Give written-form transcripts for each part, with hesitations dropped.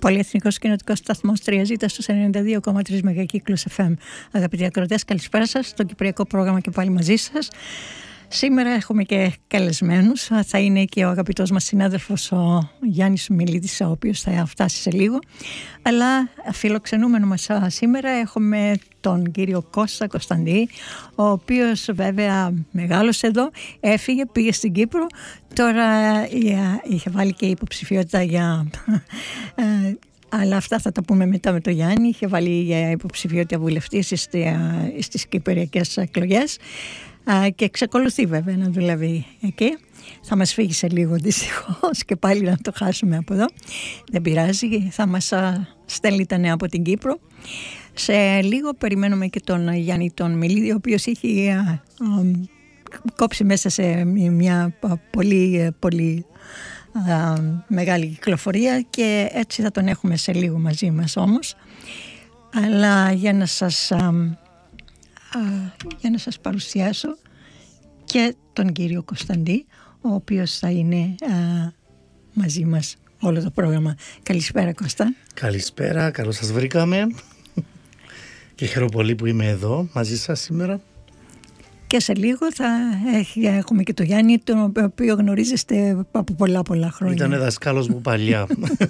Πολυεθνικός κοινοτικός σταθμός 3Z στους 92,3 μεγακύκλους FM. Αγαπητοί ακροατές, καλησπέρα σας. Στο κυπριακό πρόγραμμα και πάλι μαζί σας. Σήμερα έχουμε και καλεσμένους. Θα είναι και ο αγαπητός μας συνάδελφος ο Γιάννης Μιλίδης, ο οποίος θα φτάσει σε λίγο. Αλλά φιλοξενούμενο μας σήμερα έχουμε τον κύριο Κώστα Κωνσταντή, ο οποίος βέβαια μεγάλωσε εδώ, έφυγε, πήγε στην Κύπρο. Τώρα είχε βάλει και υποψηφιότητα για... αλλά αυτά θα τα πούμε μετά με τον Γιάννη. Είχε βάλει για υποψηφιότητα βουλευτή στις κυπριακές εκλογές και εξακολουθεί βέβαια να δουλεύει εκεί. Θα μας φύγει σε λίγο δυστυχώς και πάλι να το χάσουμε από εδώ. Δεν πειράζει, θα μας στέλνει τα νέα από την Κύπρο. Σε λίγο περιμένουμε και τον Γιάννη τον Μιλίδη, ο οποίος είχε κόψει μέσα σε μια πολύ μεγάλη κυκλοφορία και έτσι θα τον έχουμε σε λίγο μαζί μας όμως. Αλλά για να σας παρουσιάσω και τον κύριο Κωνσταντή, ο οποίος θα είναι μαζί μας όλο το πρόγραμμα. Καλησπέρα Κώστα. Καλησπέρα, καλώς σας βρήκαμε και χαίρομαι πολύ που είμαι εδώ μαζί σας σήμερα. Και σε λίγο θα έχουμε και τον Γιάννη, τον οποίο γνωρίζεστε από πολλά χρόνια. Ήταν δασκάλος μου παλιά.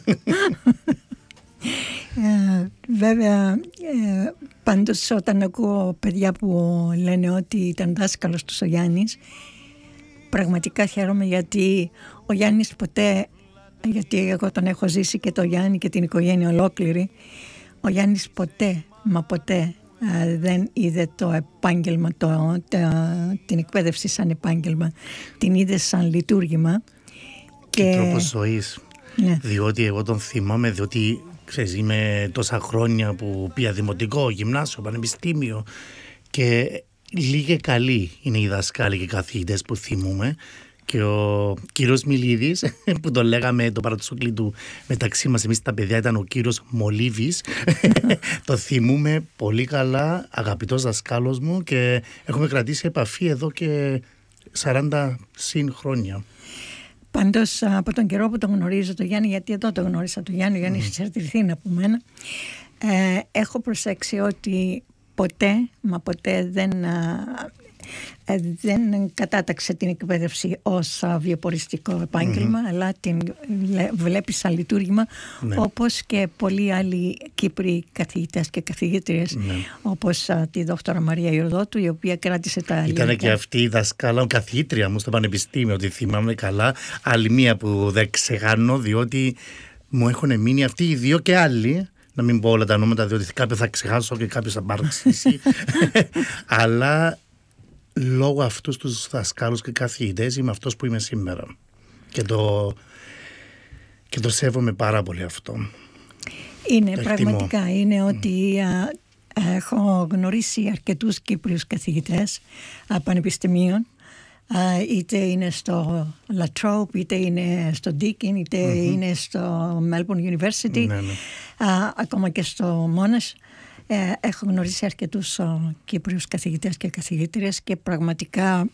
Βέβαια, πάντως όταν ακούω παιδιά που λένε ότι ήταν δάσκαλος τους ο Γιάννης, πραγματικά χαίρομαι, γιατί ο Γιάννης ποτέ, γιατί εγώ τον έχω ζήσει και το Γιάννη και την οικογένεια ολόκληρη, ο Γιάννης ποτέ, μα ποτέ δεν είδε το επάγγελμα, την εκπαίδευση σαν επάγγελμα, την είδε σαν λειτουργήμα και τρόπο ζωής. Ναι. Διότι εγώ τον θυμάμαι, διότι ξέρεις, είμαι τόσα χρόνια που πήγα δημοτικό, γυμνάσιο, πανεπιστήμιο και λίγοι καλοί είναι οι δασκάλοι και οι καθηγητές που θυμούμε. Και ο κύριος Μιλίδης, που τον λέγαμε το παρατσούκλι του μεταξύ μας, εμείς τα παιδιά, ήταν ο κύριος Μολύβης. Το θυμούμε πολύ καλά, αγαπητός δασκάλος μου, και έχουμε κρατήσει επαφή εδώ και 40 συν χρόνια. Πάντως από τον καιρό που τον γνωρίζω το Γιάννη, γιατί εδώ το γνώρισα το Γιάννη, ο Γιάννης εξαρτηθεί από μένα, έχω προσέξει ότι ποτέ, μα ποτέ δεν κατάταξε την εκπαίδευση ως βιοποριστικό επάγγελμα, αλλά την βλέπει σαν λειτουργήμα, όπως και πολλοί άλλοι Κύπροι καθηγητές και καθηγήτριες, όπως τη δόκτωρα Μαρία Ιωδότου, η οποία κράτησε τα ελληνικά. Ήταν και αυτή η δασκάλα, καθηγήτρια μου στο πανεπιστήμιο, ότι θυμάμαι καλά. Άλλη μία που δεν ξεχάνω, διότι μου έχουν μείνει αυτοί οι δύο και άλλοι. Να μην πω όλα τα νούμερα, διότι κάποιο θα ξεχάσω και κάποιο θα παρεξήσει. Αλλά λόγω αυτούς τους δασκάλους και καθηγητές είμαι αυτός που είμαι σήμερα. Και το σέβομαι πάρα πολύ αυτό. Είναι πραγματικά, είναι ότι έχω γνωρίσει αρκετούς Κύπριους καθηγητές πανεπιστημίων, είτε είναι στο La Trobe, είτε είναι στο Deakin, είτε είναι στο Melbourne University, ακόμα και στο Monash. Έχω γνωρίσει αρκετούς Κύπριους καθηγητές και καθηγήτριες και πραγματικά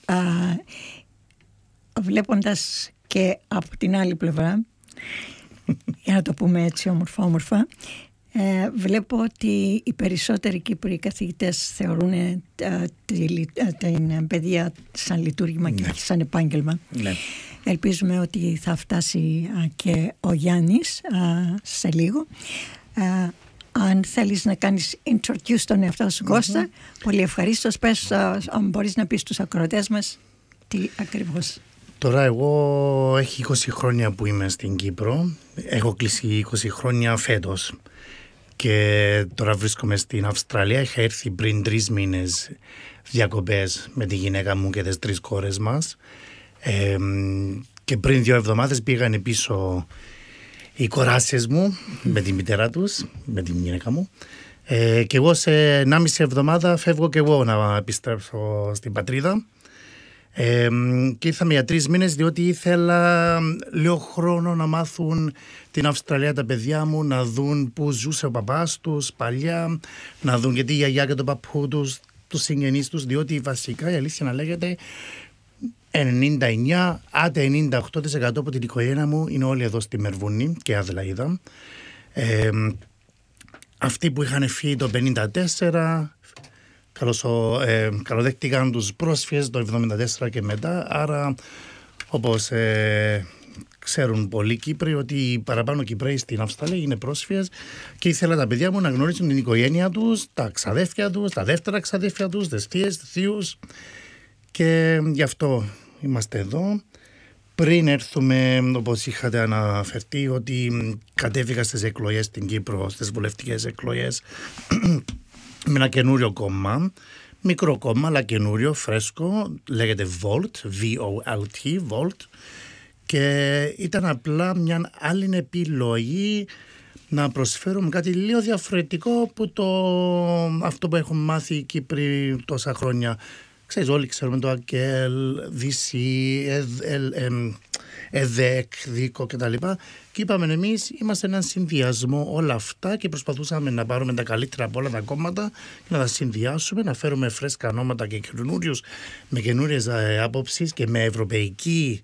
βλέποντας και από την άλλη πλευρά, για να το πούμε έτσι όμορφα, βλέπω ότι οι περισσότεροι Κύπριοι καθηγητές θεωρούν την παιδεία σαν λειτουργήμα και σαν επάγγελμα. Ελπίζουμε ότι θα φτάσει και ο Γιάννης σε λίγο. Αν θέλεις να κάνεις introduce τον εαυτό σου, Κώστα, πολύ ευχαρίστως. Πες, αν μπορείς να πεις στους ακροατές μας τι ακριβώς. Τώρα εγώ έχει 20 χρόνια που είμαι στην Κύπρο. Έχω κλείσει 20 χρόνια φέτος. Και τώρα βρίσκομαι στην Αυστραλία. Είχα έρθει πριν 3 μήνες διακοπές με τη γυναίκα μου και τις 3 κόρες μας. Και πριν 2 εβδομάδες πήγαν πίσω οι κοράσεις μου με τη μητέρα τους, με τη γυναίκα μου, και εγώ σε 1,5 εβδομάδα φεύγω και εγώ να επιστρέψω στην πατρίδα, και ήρθαμε για 3 μήνες διότι ήθελα λίγο χρόνο να μάθουν την Αυστραλία τα παιδιά μου, να δουν που ζούσε ο παπάς τους παλιά, να δουν και τη γιαγιά και τον παππού τους, τους συγγενείς τους, διότι βασικά η αλήθεια να λέγεται 99, άντε 98% από την οικογένεια μου είναι όλοι εδώ στη Μερβούνη και Αδελαΐδα. Αυτοί που είχαν φύγει το 1954 καλοδέχτηκαν τους πρόσφυγες το 1974 και μετά. Άρα, όπως ξέρουν πολλοί Κύπροι, ότι οι παραπάνω Κυπραίοι στην Αυστραλία είναι πρόσφυγες και ήθελα τα παιδιά μου να γνωρίσουν την οικογένεια τους, τα ξαδέρφια τους, τα δεύτερα ξαδέρφια τους, τις θείες, τους θείους, και γι' αυτό είμαστε εδώ. Πριν έρθουμε, όπως είχατε αναφερθεί, ότι κατέβηκα στις εκλογές στην Κύπρο, στις βουλευτικές εκλογές, με ένα καινούριο κόμμα, μικρό κόμμα αλλά καινούριο, φρέσκο, λέγεται Volt, V-O-L-T, Volt, και ήταν απλά μια άλλη επιλογή να προσφέρουμε κάτι λίγο διαφορετικό από αυτό που έχουν μάθει οι Κύπροι τόσα χρόνια. Ξέρεις, όλοι ξέρουμε το ΑΚΕΛ, DC, ΕΔΕΚ, ΔΙΚΟ κτλ. Και είπαμε εμείς είμαστε έναν συνδυασμό όλα αυτά και προσπαθούσαμε να πάρουμε τα καλύτερα από όλα τα κόμματα και να τα συνδυάσουμε, να φέρουμε φρέσκα ονόματα και καινούριους με καινούριες άποψεις και με ευρωπαϊκή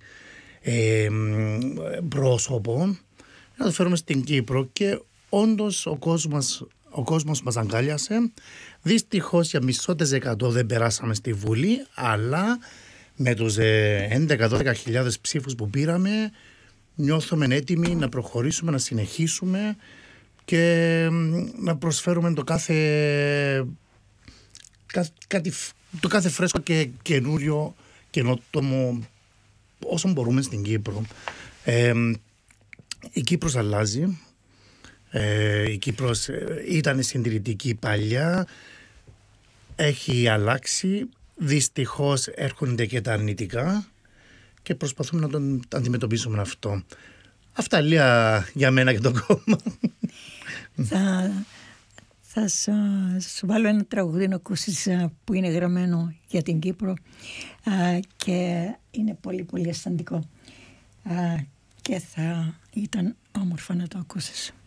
πρόσωπο, να το φέρουμε στην Κύπρο. Και όντως ο κόσμος μας αγκάλιασε. Δυστυχώς για μισό% δεν περάσαμε στη Βουλή, αλλά με τους 11-12 ψήφους που πήραμε νιώθουμε έτοιμοι να προχωρήσουμε, να συνεχίσουμε και να προσφέρουμε το κάθε φρέσκο και καινούριο, καινοτόμο όσο μπορούμε στην Κύπρο. Η Κύπρος αλλάζει. Η Κύπρος ήταν συντηρητική παλιά, έχει αλλάξει, δυστυχώς έρχονται και τα αρνητικά και προσπαθούμε να τον αντιμετωπίσουμε αυτό. Αυτά λίγα για μένα και το κόμμα. Θα σου βάλω ένα τραγούδι να ακούσεις που είναι γραμμένο για την Κύπρο και είναι πολύ πολύ αισθαντικό και θα ήταν όμορφο να το ακούσεις.